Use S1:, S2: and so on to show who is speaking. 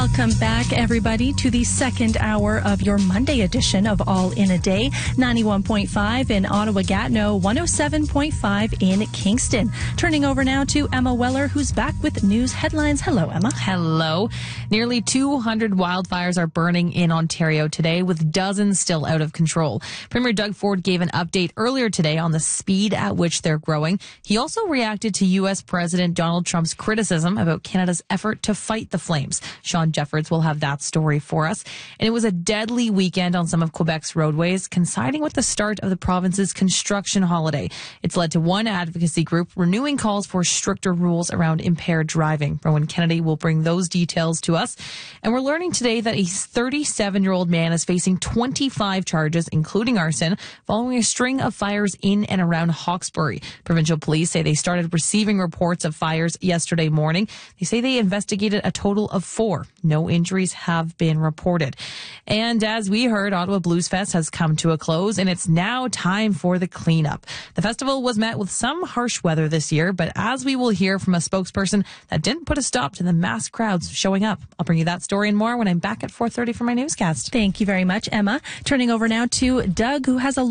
S1: Welcome back, everybody, to the second hour of your Monday edition of All in a Day. 91.5 in Ottawa-Gatineau, 107.5 in Kingston. Turning over now to Emma Weller, who's back with news headlines. Hello, Emma.
S2: Hello. Nearly 200 wildfires are burning in Ontario today, with dozens still out of control. Premier Doug Ford gave an update earlier today on the speed at which they're growing. He also reacted to U.S. President Donald Trump's criticism about Canada's effort to fight the flames. Sean Jeffords will have that story for us. And it was a deadly weekend on some of Quebec's roadways, coinciding with the start of the province's construction holiday. It's led to one advocacy group renewing calls for stricter rules around impaired driving. Rowan Kennedy will bring those details to us. And we're learning today that a 37-year-old man is facing 25 charges, including arson, following a string of fires in and around Hawkesbury. Provincial police say they started receiving reports of fires yesterday morning. They say they investigated a total of 4. No injuries have been reported. And as we heard, Ottawa Blues Fest has come to a close, and it's now time for the cleanup. The festival was met with some harsh weather this year, but as we will hear from a spokesperson, that didn't put a stop to the mass crowds showing up. I'll bring you that story and more when I'm back at 4:30 for my newscast.
S1: Thank you very much, Emma. Turning over now to Doug, who has a